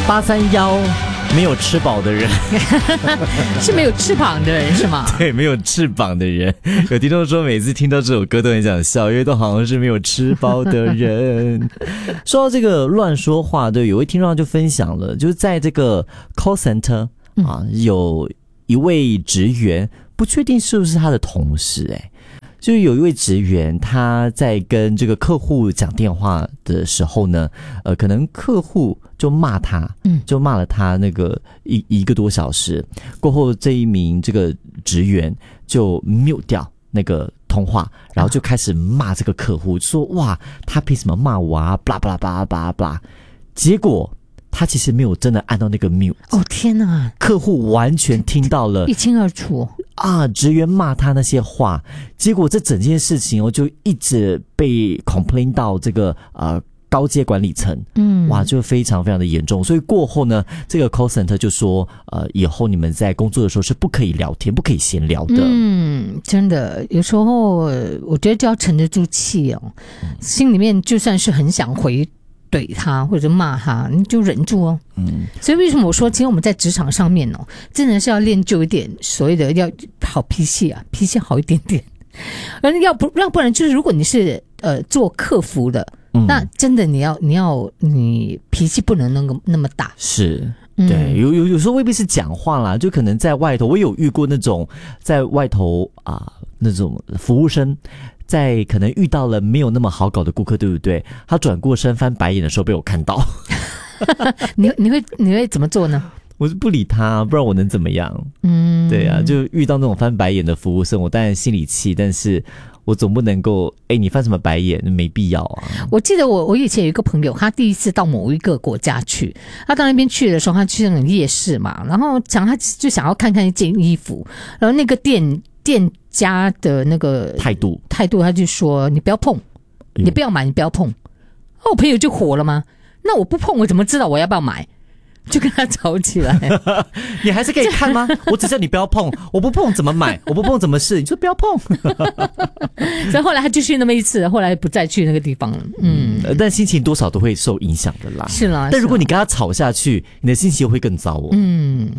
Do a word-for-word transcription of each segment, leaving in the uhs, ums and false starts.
八三幺没有吃饱的人是没有翅膀的人是吗？ 对，没有翅膀的人。有听众说每次听到这首歌都很想笑，因为都好像是没有吃饱的人。说到这个乱说话，对，有位听众就分享了，就是在这个 call center 啊，有一位职员，不确定是不是他的同事，哎，就是有一位职员他在跟这个客户讲电话的时候呢，呃，可能客户就骂他，嗯，就骂了他那个一一个多小时过后，这一名这个职员就 mute 掉那个通话，然后就开始骂这个客户，说哇，他凭什么骂我啊？巴拉巴拉巴拉巴拉巴拉，结果他其实没有真的按到那个 mute。 哦天哪！ 客户完全听到了， 一清二楚啊！职员骂他那些话，结果这整件事情哦，就一直被 complain 到这个呃高阶管理层，嗯，哇，就非常非常的严重。所以过后呢，这个 call center 就说，呃，以后你们在工作的时候是不可以聊天，不可以闲聊的。 嗯，真的，有时候我觉得就要沉得住气哦，嗯、心里面就算是很想回怼他或者骂他，你就忍住哦。嗯，所以为什么我说，其实我们在职场上面哦，真的是要练就一点所谓的要好脾气啊，脾气好一点点。而要不要不然就是，如果你是呃做客服的，嗯、那真的你要你要你脾气不能那个那么大。 是。对，有有有时候未必是讲话啦，就可能在外头，我有遇过那种在外头啊那种服务生，在可能遇到了没有那么好搞的顾客，对不对？他转过身翻白眼的时候被我看到， 你你会你会怎么做呢？ 我是不理他，不然我能怎么样？嗯，对啊，就遇到那种翻白眼的服务生，我当然心里气，但是我总不能够，哎，你翻什么白眼？没必要啊！ 我记得我我以前有一个朋友，他第一次到某一个国家去，他到那边去的时候，他去那种夜市嘛，然后讲他就想要看看一件衣服，然后那个店店家的那个态度态度，他就说你不要碰，你不要买，你不要碰。哦，我朋友就火了吗？那我不碰，我怎么知道我要不要买？就跟他吵起来。 你还是可以看吗？我只叫你不要碰，我不碰怎么买？我不碰怎么试？你说不要碰。 所以后来他就去那么一次，后来不再去那个地方了。嗯， 嗯，但心情多少都会受影响的啦。 是啦， 但如果你跟他吵下去，你的心情会更糟哦。 嗯。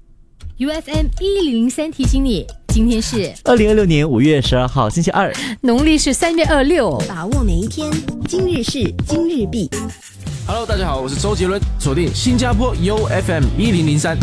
U F M 一零零三提醒你，今天是二零二六年五月十二号星期二， 农历是三月二六， 把握每一天，今日事今日毕。 Hello， 大家好，我是周杰伦，锁定新加坡 U F M 一零零三。